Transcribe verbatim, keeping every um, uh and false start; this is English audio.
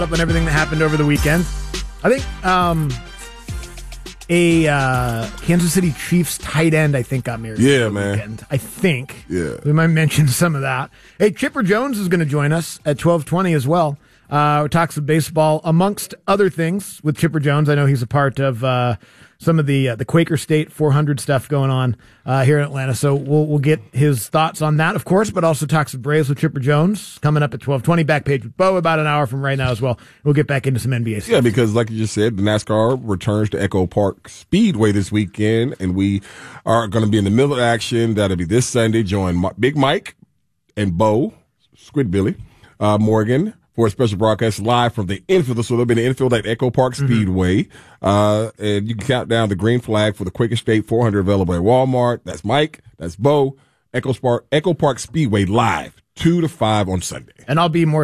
Up on everything that happened over the weekend. I think um, a uh, Kansas City Chiefs tight end, I think, got married. Yeah, over the man. Weekend. I think. Yeah. We might mention some of that. Hey, Chipper Jones is going to join us at twelve twenty as well. Uh, we talk some baseball, amongst other things, with Chipper Jones. I know he's a part of uh, some of the uh, the Quaker State four hundred stuff going on uh, here in Atlanta. So we'll we'll get his thoughts on that, of course, but also talk some Braves with Chipper Jones coming up at twelve twenty. Backpage with Bo about an hour from right now as well. We'll get back into some N B A stuff. Yeah, because like you just said, the NASCAR returns to Echo Park Speedway this weekend, and we are going to be in the middle of action. That'll be this Sunday. Join Big Mike and Bo, Squid Billy, uh, Morgan, for a special broadcast live from the infield. So they'll be in the infield at Echo Park Speedway. Mm-hmm. Uh, and you can count down the green flag for the Quaker State four hundred available at Walmart. That's Mike. That's Bo. Echo Park, Echo Park Speedway live, two to five on Sunday. And I'll be more